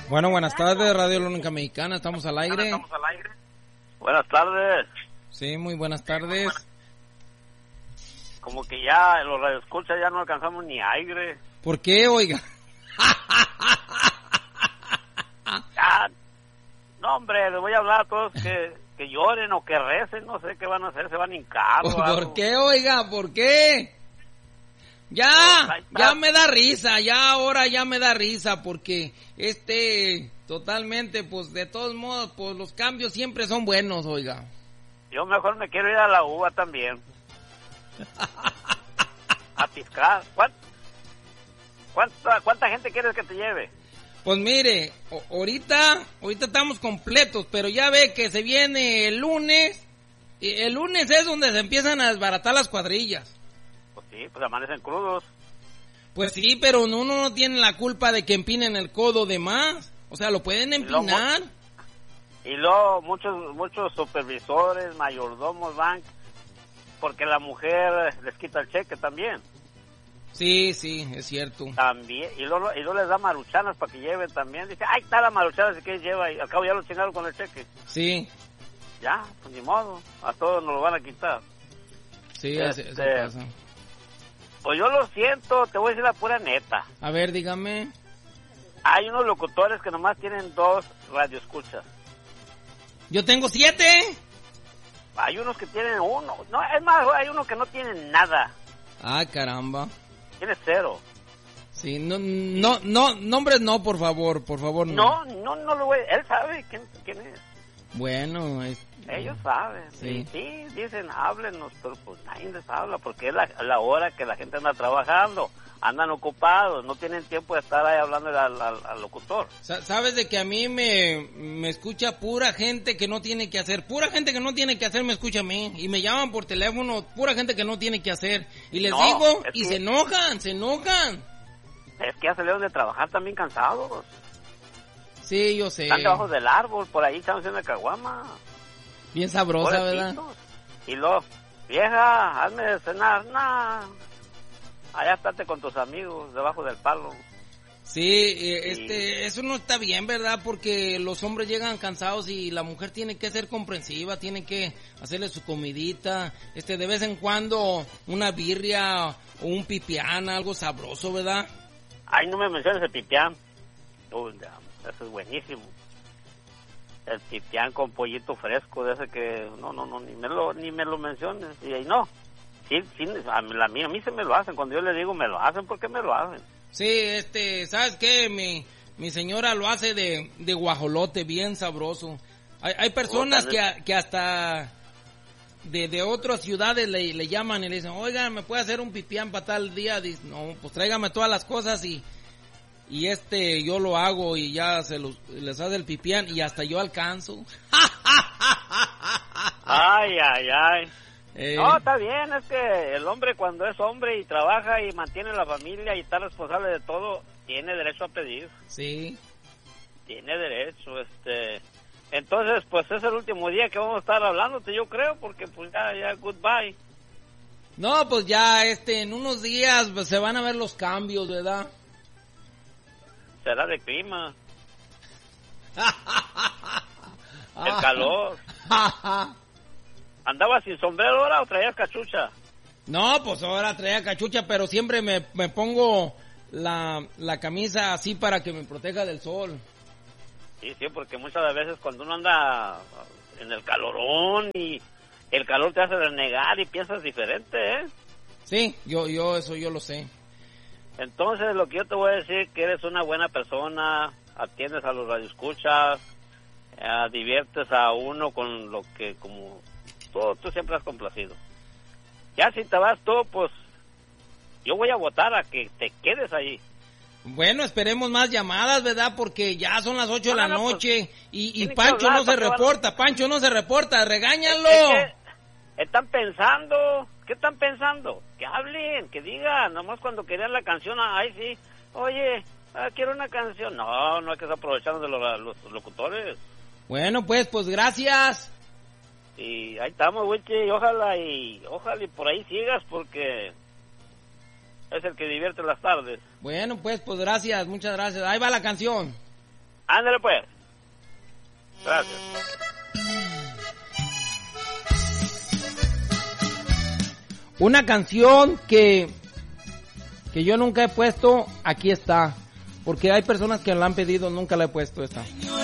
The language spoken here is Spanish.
Bueno, buenas tardes, Radio La Única Mexicana, estamos al aire. Buenas tardes. Sí, muy buenas tardes. Como que ya los radioescuchas ya no alcanzamos ni aire. ¿Por qué, oiga? Ya, no, hombre, les voy a hablar a todos que lloren o que recen, no sé qué van a hacer, se van a hincar o ¿Por algo. qué, oiga? ¿Por qué? Ya me da risa, ahora ya me da risa, porque totalmente, pues de todos modos, pues los cambios siempre son buenos, oiga. Yo mejor me quiero ir a la uva también. A piscar. ¿Cuánta gente quieres que te lleve? Pues mire, ahorita estamos completos, pero ya ve que se viene el lunes, y el lunes es donde se empiezan a desbaratar las cuadrillas. Pues sí, pues amanecen crudos. Pues sí, pero uno no tiene la culpa de que empinen el codo de más. O sea, lo pueden empinar. Y luego muchos supervisores, mayordomos van porque la mujer les quita el cheque también. Sí, es cierto. También, y luego les da maruchanas para que lleven también. Dice, ay, está la maruchana, si quieres lleva, y al cabo ya lo chingaron con el cheque. Sí. Ya, pues ni modo, a todos nos lo van a quitar. Sí, eso pasa. Pues yo lo siento, te voy a decir la pura neta. A ver, dígame. Hay unos locutores que nomás tienen 2 radioescuchas. Yo tengo 7. Hay unos que tienen 1. No, es más, hay uno que no tiene nada. Ah, caramba. Tiene 0. Sí, no, nombres no, por favor, no. No lo voy, él sabe quién es. Bueno, ellos saben, sí, dicen, háblenos, pero pues nadie les habla, porque es la hora que la gente anda trabajando, andan ocupados, no tienen tiempo de estar ahí hablando al locutor. ¿Sabes de que a mí me escucha pura gente que no tiene que hacer? Pura gente que no tiene que hacer me escucha a mí, y me llaman por teléfono, pura gente que no tiene que hacer, y les digo, y se enojan. Es que ya salieron de trabajar también cansados. Sí, yo sé. Están debajo del árbol, por ahí están haciendo caguama. Bien sabrosa, ¿verdad? Y luego, vieja, hazme de cenar. Nah. Allá estate con tus amigos, debajo del palo. Sí, eso no está bien, ¿verdad? Porque los hombres llegan cansados y la mujer tiene que ser comprensiva, tiene que hacerle su comidita, de vez en cuando una birria o un pipián, algo sabroso, ¿verdad? Ay, no me menciones el pipián. Uy, eso es buenísimo. El pipián con pollito fresco, de ese que no, ni me lo menciones. Y ahí no. Sí, a mí se me lo hacen. Cuando yo le digo me lo hacen, ¿por qué me lo hacen? Sí, ¿sabes qué? Mi señora lo hace de guajolote, bien sabroso. Hay personas que hasta de otras ciudades le llaman y le dicen, oiga, ¿me puede hacer un pipián para tal día? Dice, no, pues tráigame todas las cosas y yo lo hago y ya les hace el pipián y hasta yo alcanzo. Ay. No, está bien, es que el hombre cuando es hombre y trabaja y mantiene la familia y está responsable de todo, tiene derecho a pedir. Sí. Tiene derecho, Entonces, pues es el último día que vamos a estar hablándote, yo creo, porque pues ya goodbye. No, pues ya, en unos días pues, se van a ver los cambios, ¿verdad? Será de clima. El calor. ¿Andabas sin sombrero ahora o traías cachucha? No, pues ahora traía cachucha, pero siempre me pongo la camisa así para que me proteja del sol. Sí, porque muchas veces cuando uno anda en el calorón y el calor te hace renegar y piensas diferente, ¿eh? Sí, yo eso yo lo sé. Entonces, lo que yo te voy a decir que eres una buena persona, atiendes a los radioescuchas, diviertes a uno con lo que, como tú siempre has complacido. Ya si te vas tú, pues yo voy a votar a que te quedes ahí. Bueno, esperemos más llamadas, ¿verdad? Porque ya son las 8 de la noche pues, y Pancho no se reporta, regáñalo. Están pensando, ¿qué están pensando? Que hablen, que digan, nomás cuando querían la canción, ay sí, oye, quiero una canción. No hay que estar aprovechando de los locutores. Bueno, pues gracias. Y ahí estamos, Wichi, ojalá y por ahí sigas, porque es el que divierte las tardes. Bueno, pues gracias, muchas gracias. Ahí va la canción. Ándale pues. Gracias. Una canción que yo nunca he puesto, aquí está. Porque hay personas que la han pedido, nunca la he puesto esta.